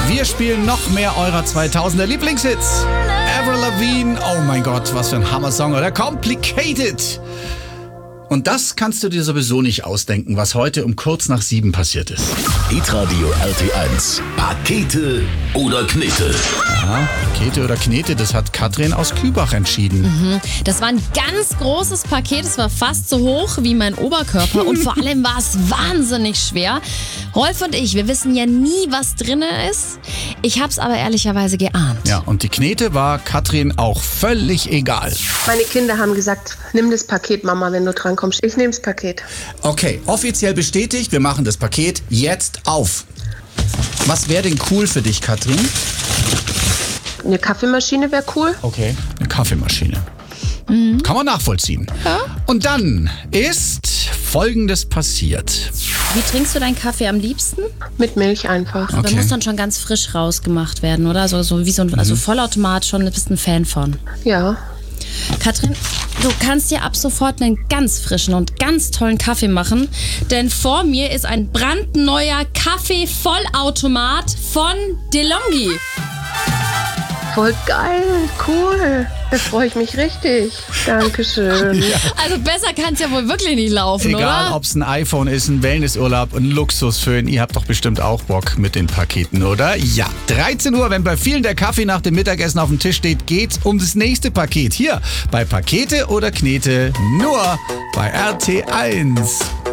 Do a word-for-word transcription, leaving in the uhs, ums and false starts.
Wir spielen noch mehr eurer zweitausender Lieblingshits. Avril Lavigne, oh mein Gott, was für ein Hammer-Song, oder? Complicated. Und das kannst du dir sowieso nicht ausdenken, was heute um kurz nach sieben passiert ist. Hitradio R T eins. Pakete oder Knete? Ja, Pakete oder Knete, das hat Katrin aus Kübach entschieden. Mhm. Das war ein ganz großes Paket, es war fast so hoch wie mein Oberkörper und vor allem war es wahnsinnig schwer. Rolf und ich, wir wissen ja nie, was drin ist. Ich hab's aber ehrlicherweise geahnt. Ja, und die Knete war Katrin auch völlig egal. Meine Kinder haben gesagt, nimm das Paket, Mama, wenn du drankommst. Ich nehme das Paket. Okay, offiziell bestätigt, wir machen das Paket jetzt auf. Was wäre denn cool für dich, Katrin? Eine Kaffeemaschine wäre cool. Okay, eine Kaffeemaschine. Mhm. Kann man nachvollziehen. Ja. Und dann ist Folgendes passiert. Wie trinkst du deinen Kaffee am liebsten? Mit Milch einfach. Okay. Der muss dann schon ganz frisch rausgemacht werden, oder? So, so wie so ein mhm. also Vollautomat schon, bist ein Fan von. Ja. Katrin, du kannst dir ab sofort einen ganz frischen und ganz tollen Kaffee machen, denn vor mir ist ein brandneuer Kaffee-Vollautomat von DeLonghi. Voll geil, cool. Da freue ich mich richtig. Dankeschön. Ja. Also besser kann es ja wohl wirklich nicht laufen, Egal, oder? Egal, ob es ein iPhone ist, ein Wellnessurlaub, ein Luxusföhn. Ihr habt doch bestimmt auch Bock mit den Paketen, oder? Ja. dreizehn Uhr, wenn bei vielen der Kaffee nach dem Mittagessen auf dem Tisch steht, geht's um das nächste Paket. Hier bei Pakete oder Knete, nur bei R T eins.